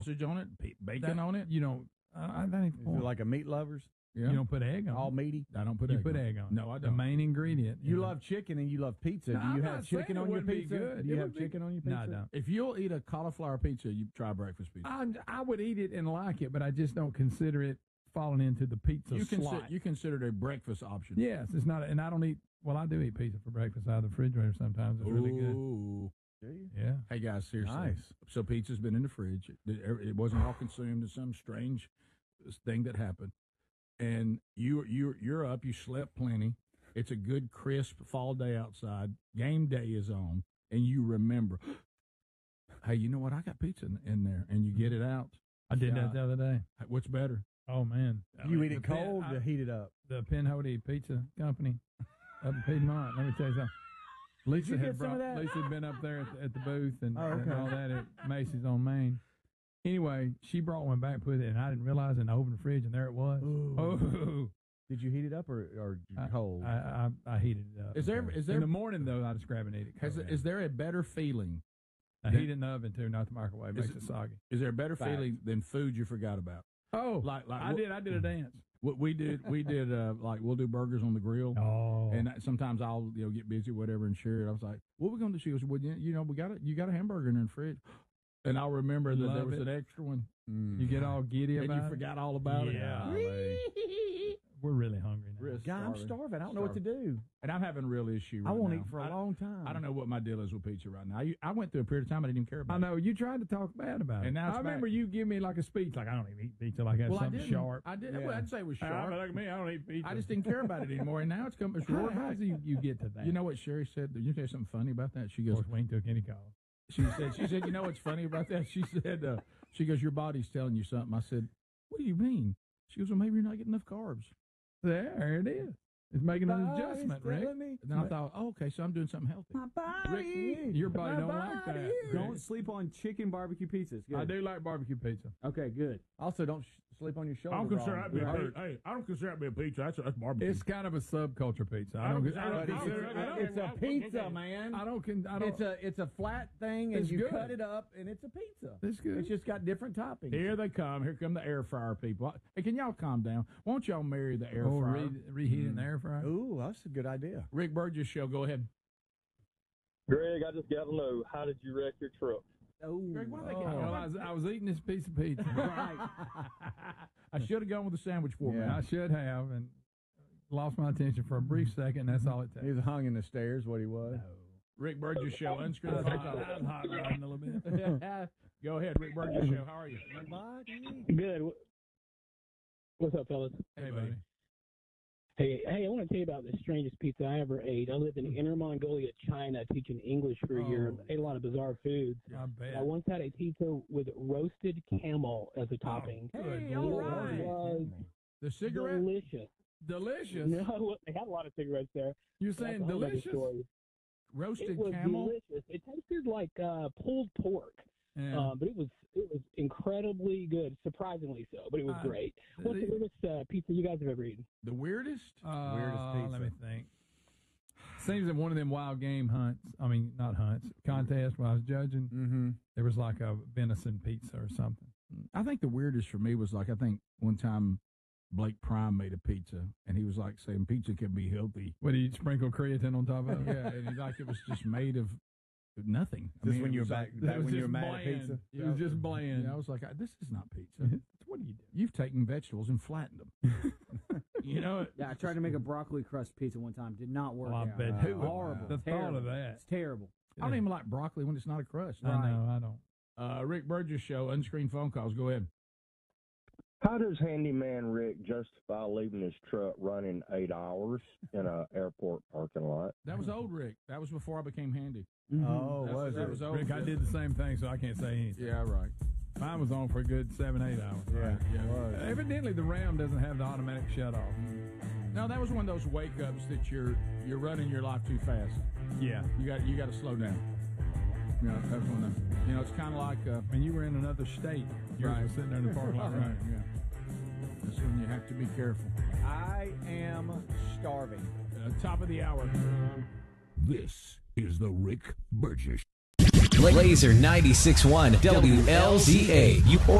sausage on it, bacon on it. You know, I think Is it like a meat lovers? Yeah. you don't put egg on. All it. meaty? I don't put You egg put on. egg on. No, I The don't. main ingredient. You love chicken and you love pizza. No, Do you I'm have not saying chicken it on your wouldn't be pizza? good. Do you It have would be- chicken on your pizza? No, I don't. If you'll eat a cauliflower pizza, you try breakfast pizza. I would eat it and like it, but I just don't consider it falling into the pizza slot. You consider it a breakfast option. Yes, it's not, and I don't eat. Well, I do eat pizza for breakfast out of the refrigerator sometimes. It's really good. Ooh. Do you? Yeah. Hey guys, seriously. Nice. So pizza's been in the fridge. It wasn't all consumed in some strange thing that happened. And you're up. You slept plenty. It's a good crisp fall day outside. Game day is on, and you remember. Hey, you know what? I got pizza in there, and you get it out. I did that the other day. What's better? Oh man, You eat it cold to heat it up. The Pinhoti Pizza Company up in Piedmont. Let me tell you something. Lisa you had get some of that? Lisa had been up there at the booth and, Oh, okay. and all that at Macy's on Main. Anyway, she brought one back, put it, and I didn't realize in the open fridge, and there it was. Ooh. Oh, Did you heat it up or cold? I heated it up. Is there in the morning though? I just grab and eat it. Is there a better feeling? I heat it in the oven too, not the microwave. Makes it soggy. Is there a better feeling than food you forgot about? Oh, like I did a dance. What we did like we'll do burgers on the grill. Oh, And sometimes I'll get busy, whatever, and share it. I was like, "What are we going to do?" She goes, "Well, you got a hamburger in the fridge," and I'll remember that there was an extra one. You get all giddy and about it. you forgot all about it. We're really hungry now. God, I'm starving. I don't know what to do. And I'm having a real issue. I Right won't now. eat for a long time. I don't know what my deal is with pizza right now. I went through a period of time I didn't even care about. I know you tried to talk bad about it. And now it's I remember back. you give me like a speech, like I don't even eat pizza, like that's something sharp. I did. Yeah. Well, I'd say it was sharp. Like me, I don't eat pizza. I just didn't care about it anymore, and now it's come. It's How do you get to that? You know what Sherry said? You tell you something funny about that? She of goes, course, we ain't took any calls. She said, you know what's funny about that? She said, she goes, your body's telling you something. I said, what do you mean? She goes, well, maybe you're not getting enough carbs. There it is. It's making an adjustment, Rick. And then I thought, oh, okay, so I'm doing something healthy. My body. Rick, your body don't like that. Don't sleep on chicken barbecue pizzas. Good. I do like barbecue pizza. Okay, good. Also, don't sleep on your shoulder. I don't consider wrong. that being Right. hey, I don't consider that being pizza. That's barbecue. It's kind of a subculture pizza. It's a pizza, man. I don't. It's a flat thing, and It's you good. cut it up, and it's a pizza. It's good. It's just got different toppings. Here they come. Here come the air fryer people. Hey, can y'all calm down? Won't y'all marry the air Oh, fryer? reheat in the air fryer. Ooh, that's a good idea. Rick Burgess show. Go ahead. Greg, I just got to know, how did you wreck your truck? Oh, Greg, what are they Well, I was eating this piece of pizza. I should have gone with the sandwich format. I should have, and lost my attention for a brief second. That's all it takes. He was hung in the stairs. What he was. Rick Burgess show. Unscrew the I was hot rodding a little bit. Go ahead, Rick Burgess show. How are you? Good. What's up, fellas? Hey, buddy. Hey, I want to tell you about the strangest pizza I ever ate. I lived in Inner Mongolia, China, teaching English for a year. Ate a lot of bizarre foods. I bet. I once had a pizza with roasted camel as a topping. Hey, It all right. was The cigarette? delicious. Delicious. No, they had a lot of cigarettes there. You're That's saying a whole other delicious? story. Roasted It was camel? delicious. It tasted like pulled pork. Yeah. But it was incredibly good, surprisingly so. But it was great. What's the the- weirdest pizza you guys have ever eaten? The weirdest? Weirdest pizza. Let me think. Seems that one of them wild game hunts, not hunts, contests when I was judging, Mm-hmm. there was like a venison pizza or something. I think the weirdest for me was I think one time Blake Prime made a pizza, and he was like saying pizza can be healthy. What, do you sprinkle creatine on top of it? Yeah, and it was just made of nothing. Just when it you were was back It was when you were just mad bland. at pizza. It was just bland. Yeah, I was like, this is not pizza. What do you do? You've taken vegetables and flattened them. Yeah, I tried to make a broccoli crust pizza one time. Did not work Well, I out. bet who would- Horrible. The thought Terrible. of that. It's terrible. I don't even like broccoli when it's not a crust. I know, I don't. Rick Burgess show, unscreened phone calls. Go ahead. How does handyman Rick justify leaving his truck running 8 hours in an airport parking lot? That was old Rick. That was before I became handy. Oh, That was old. Rick, I did the same thing, so I can't say anything. Yeah, right. Mine was on for a good 7-8 hours. Yeah, it was. Evidently, the Ram doesn't have the automatic shut off. No, that was one of those wake ups that you're running your life too fast. Yeah. You got to slow down. Yeah, that's one of them. It's kind of like And you were in another state. You were sitting there in the parking lot, right? Yeah. That's when you have to be careful. I am starving. Top of the hour. This is the Rick Burgess Laser 96.1 WLZA.